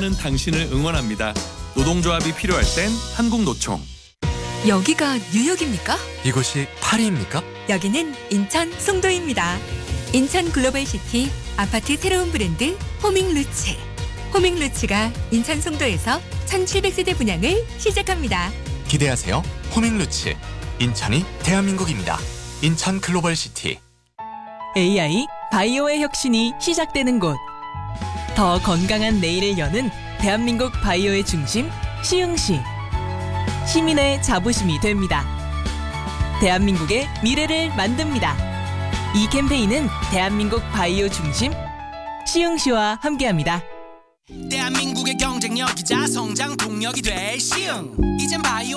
일하는 당신을 응원합니다. 노동조합이 필요할 땐 한국노총. 여기가 뉴욕입니까? 이곳이 파리입니까? 여기는 인천 송도입니다. 인천 글로벌시티 아파트 새로운 브랜드 호밍루츠. 호밍루츠가 인천 송도에서 1700세대 분양을 시작합니다. 기대하세요. 호밍루츠. 인천이 대한민국입니다. 인천 글로벌시티. AI 바이오의 혁신이 시작되는 곳. 더 건강한 내일을 여는 대한민국 바이오의 중심 시흥시. 시민의 자부심이 됩니다. 대한민국의 미래를 만듭니다. 이 캠페인은 대한민국 바이오 중심 시흥시와 함께합니다. 대한민국의 경쟁력이자 성장 동력이 될 시흥. 이젠 바이오